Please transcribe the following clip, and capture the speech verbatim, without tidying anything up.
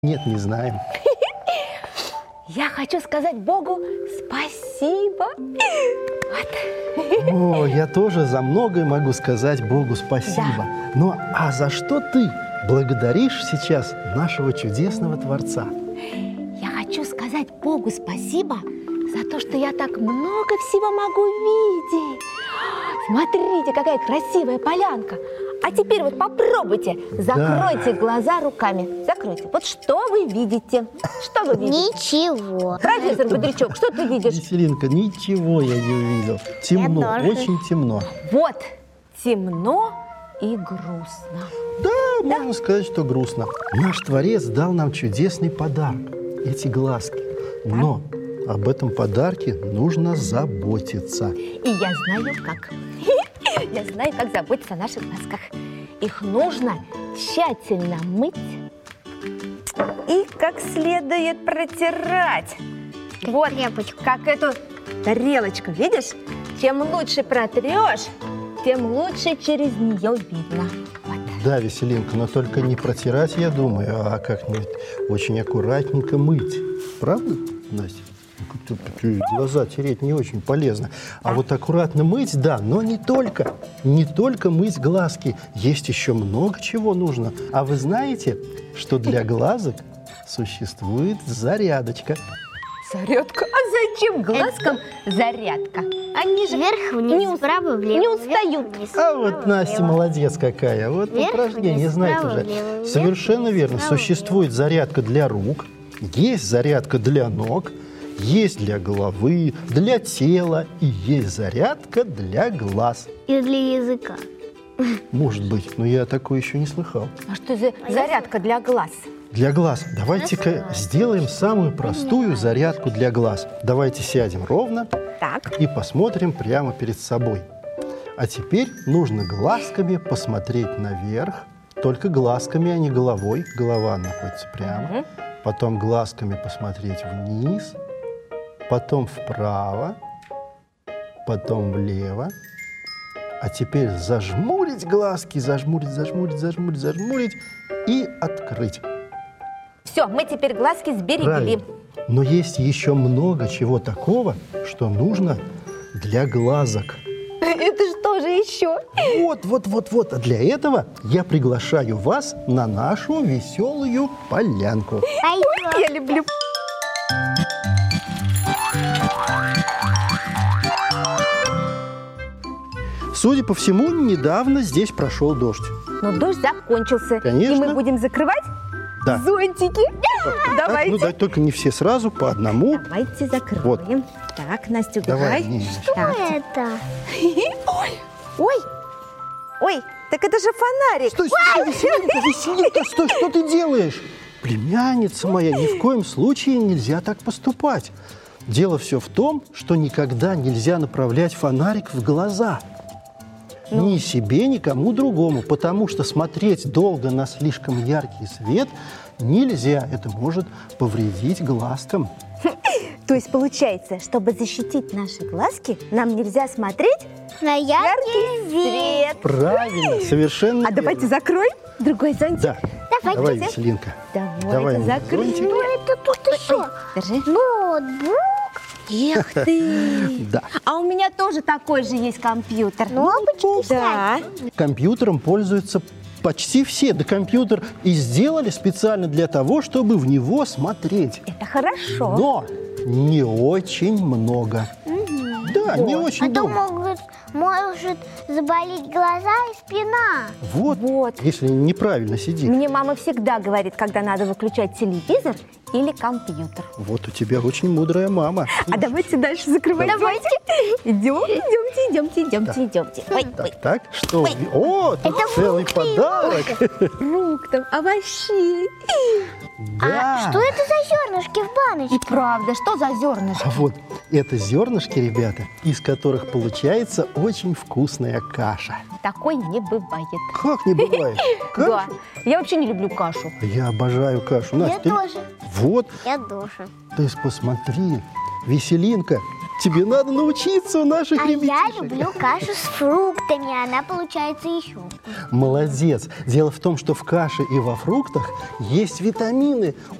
Нет, не знаем. Я хочу сказать Богу спасибо. Вот. О, я тоже за многое могу сказать Богу спасибо. Да. Ну, а за что ты благодаришь сейчас нашего чудесного Творца? Я хочу сказать Богу спасибо за то, что я так много всего могу видеть. Смотрите, какая красивая полянка. А теперь вот попробуйте, закройте да. глаза руками. Закройте. Вот что вы видите? Что вы видите? Ничего. Профессор Бодрячок, что ты видишь? Веселинка, ничего я не увидел. Темно, очень темно. Вот, темно и грустно. Да, да, можно сказать, что грустно. Наш Творец дал нам чудесный подарок. Эти глазки. Но об этом подарке нужно заботиться. И я знаю, как. Я знаю, как заботиться о наших глазках. Их нужно тщательно мыть и как следует протирать. Как вот, тряпочку. Как эту тарелочку, видишь? Чем лучше протрешь, тем лучше через нее видно. Вот. Да, Веселинка, но только не протирать, я думаю, а как-нибудь очень аккуратненько мыть. Правда, Настя? Глаза тереть не очень полезно. А вот аккуратно мыть, да, но не только. Не только мыть глазки. Есть еще много чего нужно. А вы знаете, что для глазок существует зарядочка? Зарядка? А зачем глазкам зарядка? Они же вверх-вниз, не, вправо-влево, не устают. Вверх-вниз, А вот Настя молодец какая. Вот вверх, упражнение вниз, знает вправо, уже. влево, Совершенно вверх, верно. вниз, вправо, Существует влево. зарядка для рук, есть зарядка для ног, есть для головы, для тела и есть зарядка для глаз. И для языка. Может быть, но я такое еще не слыхал. А что за зарядка для глаз? Для глаз. Давайте-ка сделаем самую простую зарядку для глаз. Давайте сядем ровно Так. и посмотрим прямо перед собой. А теперь нужно глазками посмотреть наверх. Только глазками, а не головой. Голова находится прямо. Угу. Потом глазками посмотреть вниз. Потом вправо. Потом влево. А теперь зажмурить глазки. Зажмурить, зажмурить, зажмурить, зажмурить. И открыть. Все, мы теперь глазки сберегли. Правильно. Но есть еще много чего такого, что нужно для глазок. Это что же еще? Вот, вот, вот, вот. А для этого я приглашаю вас на нашу веселую полянку. Ой, я люблю. Судя по всему, недавно здесь прошел дождь. Но дождь закончился. Конечно. И мы будем закрывать Да. зонтики. Так, Давайте. ну, да, только не все сразу, по одному. Давайте закроем. Вот. Так, Настя, Давай, убирай. не, не. Так. Это. Ой, ой, ой, так это же фонарик. Стой, стой, Веселинка, Веселинка, стой, что ты делаешь? Племянница моя, ни в коем случае нельзя так поступать. Дело все в том, что никогда нельзя направлять фонарик в глаза. Ну. Ни себе, ни кому другому, потому что смотреть долго на слишком яркий свет нельзя. Это может повредить глазкам. То есть получается, чтобы защитить наши глазки, нам нельзя смотреть На яркий свет. Правильно, совершенно А давайте верно. закроем другой зонтик. Да. Давайте. Давай, Веселинка. Давайте Давай мне закроем. зонтик. Ну, это тут еще. Держи. Ноутбук. Эх ты! Да. А у меня тоже такой же есть компьютер. Кнопочки Да. Компьютером пользуются почти все. Да компьютер и сделали специально для того, чтобы в него смотреть. Это хорошо. Но не очень много. Да, не очень А то много. могут, может заболеть глаза и спина. Вот, Вот. если неправильно сидит. Мне мама всегда говорит, когда надо выключать телевизор или компьютер. Вот у тебя очень мудрая мама. А давайте дальше закрывать. Давайте. Идем, идемте, идемте, идемте, идемте. Ой, ой, Так, так, что? О, тут Это целый фрукты и подарок. фруктов, овощей. Да. А что это за зернышки в баночке? И правда, что за зернышки? А вот это зернышки, ребята, из которых получается очень вкусная каша. Такой не бывает. Как не бывает? Да, Кашу? я вообще не люблю кашу. Я обожаю кашу. Я Настя, ты- тоже. Вот, Я тоже. ты посмотри, Веселинка, Тебе надо научиться у наших А я ребятишек. люблю кашу с фруктами, она получается еще. Молодец. Дело в том, что в каше и во фруктах есть витамины.